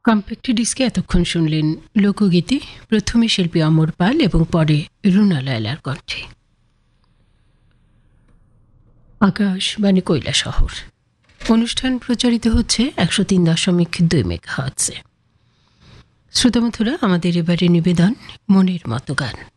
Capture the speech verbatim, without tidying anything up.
Compact ডিস্কে এতক্ষণ শুনলেন লোকগীতি, প্রথমে শিল্পী অমর পাল এবং পরে রুনা লায়লার কণ্ঠে। আকাশবাণী কৈলাসহর অনুষ্ঠান প্রচারিত হচ্ছে একশো তিন দশমিক দুই মেগাহার্টজে। শ্রোতামধুরা, আমাদের এবারে নিবেদন মনের মতো গান।